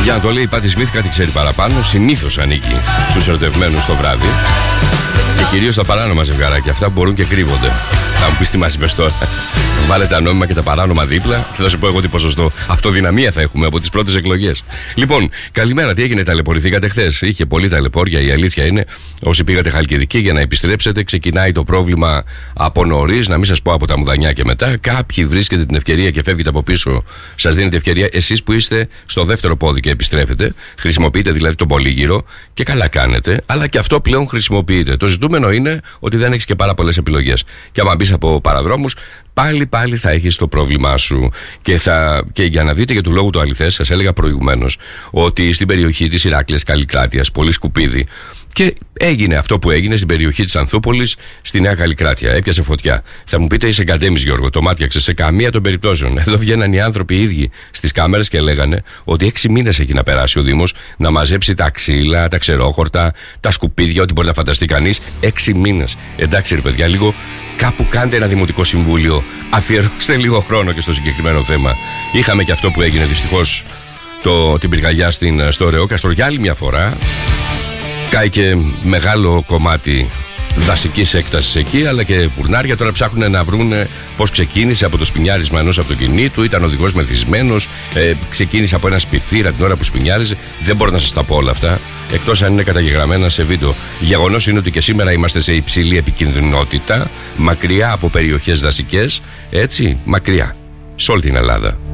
Για να το λέει η Πάτη Σμιθ, κάτι ξέρει παραπάνω. Συνήθως ανήκει στους ερωτευμένους το βράδυ. Και κυρίως τα παράνομα ζευγαράκια, αυτά που μπορούν και κρύβονται. Θα μου πεις τι μας είπες τώρα. Βάλε τα νόμιμα και τα παράνομα δίπλα και θα σου πω εγώ τι ποσοστό αυτοδυναμία θα έχουμε από τις πρώτες εκλογές. Λοιπόν, καλημέρα, τι έγινε, ταλαιπωρηθήκατε χθες? Είχε πολύ ταλαιπώρια, η αλήθεια είναι. Όσοι πήγατε Χαλκιδική για να επιστρέψετε, ξεκινάει το πρόβλημα από νωρίς, να μην σας πω από τα μουδανιά και μετά. Κάποιοι βρίσκετε την ευκαιρία και φεύγετε από πίσω, σας δίνετε ευκαιρία. Εσείς που είστε στο δεύτερο πόδι και επιστρέφετε, χρησιμοποιείτε δηλαδή τον πολύγυρο και καλά κάνετε, αλλά και αυτό πλέον χρησιμοποιείτε. Το ζητούμενο είναι ότι δεν έχεις και πάρα πολλές επιλογές. Και άμα μπεις από παραδρόμους, πάλι θα έχεις το πρόβλημά σου. Και για να δείτε και του λόγου το αληθές, σας έλεγα προηγουμένως ότι στην περιοχή της Ηράκλειας Καλλικράτειας, πολύ σκουπίδι, και έγινε αυτό που έγινε στην περιοχή της Ανθούπολης, στη Νέα Καλλικράτεια. Έπιασε φωτιά. Θα μου πείτε, είσαι κατέμις, Γιώργο, το μάτιαξε. Σε καμία των περιπτώσεων. Εδώ βγαίναν οι άνθρωποι οι ίδιοι στις κάμερες και λέγανε ότι 6 μήνες έχει να περάσει ο Δήμος να μαζέψει τα ξύλα, τα ξερόχορτα, τα σκουπίδια, ό,τι μπορεί να φανταστεί κανείς. 6 μήνες. Εντάξει, ρε παιδιά, λίγο κάπου κάντε ένα δημοτικό συμβούλιο. Αφιερώστε λίγο χρόνο και στο συγκεκριμένο θέμα. Είχαμε και αυτό που έγινε δυστυχώς την πυρκαγιά στο Ρεόκαστρο για άλλη μια φορά. Κάει και μεγάλο κομμάτι δασικής έκτασης εκεί, αλλά και πουρνάρια. Τώρα ψάχνουν να βρουν πώς ξεκίνησε από το σπινιάρισμα ενός αυτοκινήτου. Ήταν οδηγός μεθυσμένος, ξεκίνησε από ένα σπιθήρα την ώρα που σπινιάριζε. Δεν μπορώ να σας τα πω όλα αυτά, εκτός αν είναι καταγεγραμμένα σε βίντεο. Γεγονός είναι ότι και σήμερα είμαστε σε υψηλή επικινδυνότητα, μακριά από περιοχές δασικές, έτσι, μακριά, σε όλη την Ελλάδα.